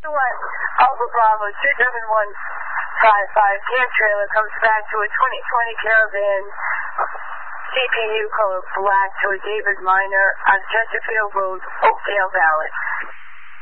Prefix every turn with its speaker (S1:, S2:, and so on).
S1: One Alpha Bravo 27155 cab trailer comes back to a 2020 Caravan CPU code black to a David Miner on Chesterfield Road, Oakdale Valley.